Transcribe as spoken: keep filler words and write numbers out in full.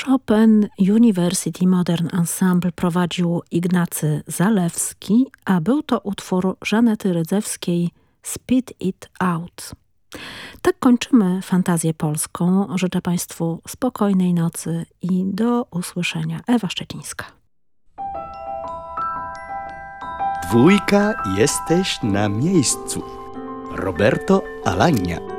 Chopin University Modern Ensemble prowadził Ignacy Zalewski, a był to utwór Żanety Rydzewskiej Spit It Out. Tak kończymy fantazję polską. Życzę Państwu spokojnej nocy i do usłyszenia. Ewa Szczecińska. Dwójka, jesteś na miejscu. Roberto Alagna.